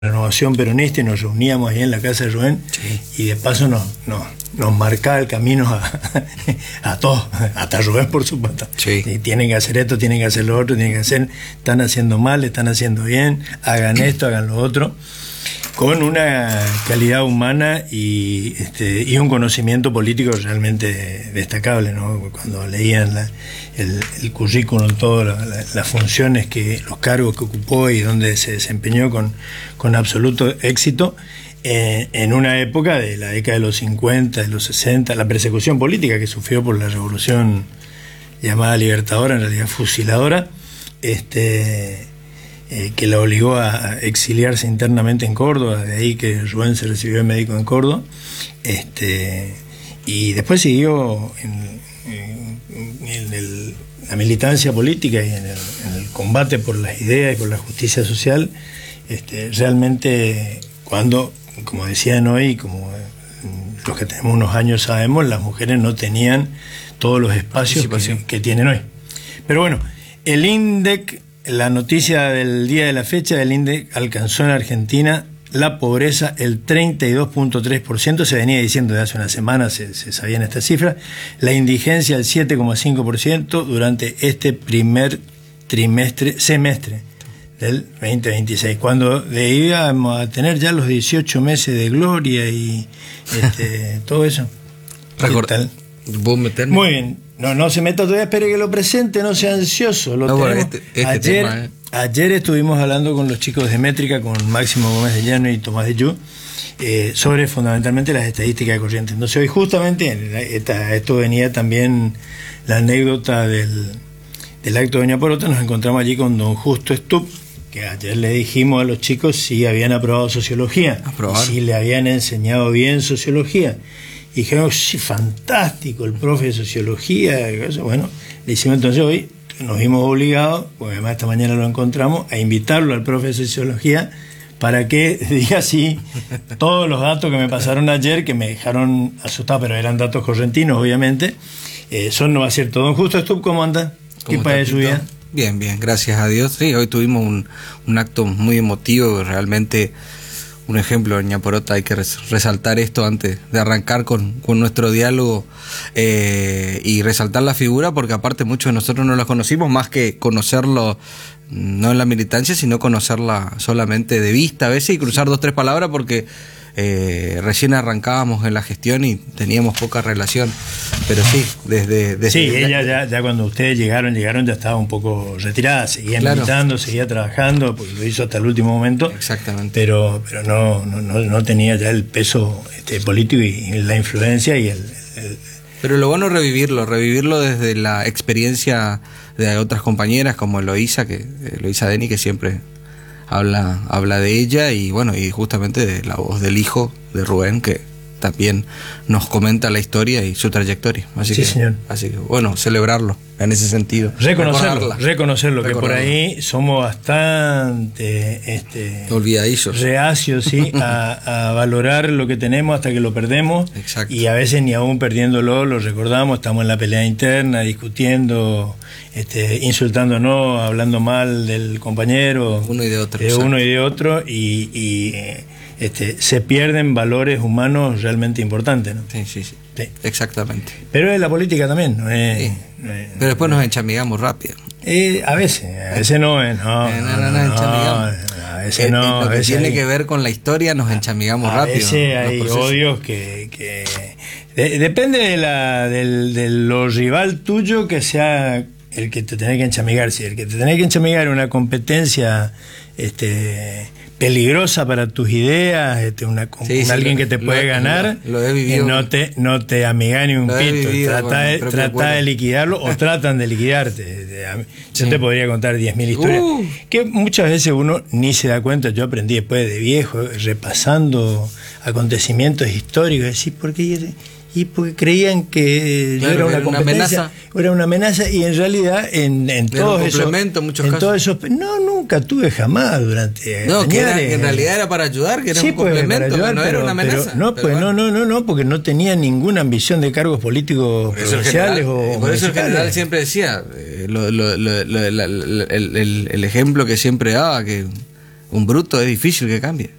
Renovación Peronista y nos reuníamos ahí en la casa de Rubén, sí. Y de paso nos marcaba el camino a todos, hasta Rubén por supuesto. Sí. Y tienen que hacer esto, tienen que hacer lo otro, tienen que hacer, están haciendo mal, están haciendo bien, hagan esto, hagan lo otro, con una calidad humana y un conocimiento político realmente destacable, ¿no? Cuando leían el currículum, todas las funciones, los cargos que ocupó y donde se desempeñó con absoluto éxito, en una época de la década de los 50, de los 60, la persecución política que sufrió por la revolución llamada Libertadora, en realidad fusiladora, que la obligó a exiliarse internamente en Córdoba, de ahí que Rubén se recibió de médico en Córdoba, y después siguió en la militancia política y en el combate por las ideas y por la justicia social, realmente cuando, como decían hoy, como los que tenemos unos años sabemos, las mujeres no tenían todos los espacios que tienen hoy. Pero bueno, el INDEC, la noticia del día de la fecha, el INDEC alcanzó en Argentina la pobreza el 32.3%, se venía diciendo desde hace una semana, se sabían estas cifras, la indigencia el 7.5% durante este primer semestre del 2026, cuando íbamos a tener ya los 18 meses de gloria y todo eso. Muy bien. No se meta todavía, espere que lo presente, no sea ansioso. Ayer estuvimos hablando con los chicos de Métrica, con Máximo Gómez de Llano y Tomás de Yu, sobre fundamentalmente las estadísticas de Corrientes. Entonces hoy justamente, esto venía también la anécdota del acto de Doña Porota, nos encontramos allí con don Justo Stubb, que ayer le dijimos a los chicos si habían aprobado sociología, si le habían enseñado bien sociología. Y dijeron, sí, fantástico, el profe de sociología. Bueno, le hicimos entonces hoy, nos vimos obligados, porque además esta mañana lo encontramos, a invitarlo al profe de sociología para que diga sí todos los datos que me pasaron ayer, que me dejaron asustado, pero eran datos correntinos, obviamente. Son no aciertos. Don Justo Stubb, ¿cómo anda? ¿Qué pasa de su vida? Bien, gracias a Dios. Sí, hoy tuvimos un acto muy emotivo, realmente un ejemplo, doña Porota, hay que resaltar esto antes de arrancar con nuestro diálogo, y resaltar la figura, porque aparte muchos de nosotros no la conocimos, más que conocerlo no en la militancia, sino conocerla solamente de vista a veces y cruzar 2 o 3 palabras, porque recién arrancábamos en la gestión y teníamos poca relación, pero sí, desde sí, ella ya cuando ustedes llegaron ya estaba un poco retirada, seguía militando, seguía trabajando, porque lo hizo hasta el último momento. Exactamente. Pero no tenía ya el peso político y la influencia y Pero lo bueno es revivirlo desde la experiencia de otras compañeras como Eloísa Deni, que siempre habla de ella, y bueno, y justamente de la voz del hijo de Rubén, que también nos comenta la historia y su trayectoria. Señor. Así que bueno, celebrarlo en ese sentido. Reconocerlo, que por ahí somos bastante olvidadizos, reacios, sí, a valorar lo que tenemos hasta que lo perdemos. Exacto. Y a veces ni aún perdiéndolo lo recordamos, estamos en la pelea interna, discutiendo, insultándonos, hablando mal del compañero, uno y de otro, y se pierden valores humanos realmente importantes, ¿no? Sí. Exactamente. Pero es la política también, ¿no? Sí. Pero después nos enchamigamos rápido. A veces no, enchamigamos. A veces no. Lo que tiene que ver con la historia, nos enchamigamos rápido. A veces hay odios que depende de lo rival tuyo que sea el que te tenés que enchamigar. Si el que te tenés que enchamigar es una competencia peligrosa para tus ideas, alguien que te puede ganar, lo he vivido, no te amiga ni un pito, trata de liquidarlo o tratan de liquidarte. Yo te podría contar 10.000 historias que muchas veces uno ni se da cuenta. Yo aprendí después de viejo, repasando acontecimientos históricos, decir, ¿por qué? Y porque creían que yo era una competencia, era una amenaza, y en realidad en todos esos nunca tuve jamás durante que en realidad era para ayudar, que era un complemento, no era una amenaza. Porque no tenía ninguna ambición de cargos políticos provinciales o por eso el general siempre decía el ejemplo que siempre daba, que Un bruto es difícil que cambie.